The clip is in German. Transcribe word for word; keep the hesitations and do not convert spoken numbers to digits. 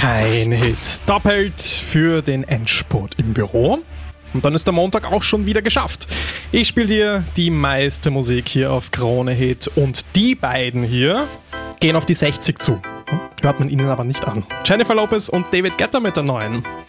Kein Hit. Doppelt für den Endspurt im Büro. Und dann ist der Montag auch schon wieder geschafft. Ich spiele dir die meiste Musik hier auf Krone Hit und die beiden hier gehen auf die sechzig zu. Hört man ihnen aber nicht an. Jennifer Lopez und David Guetta mit der neuen.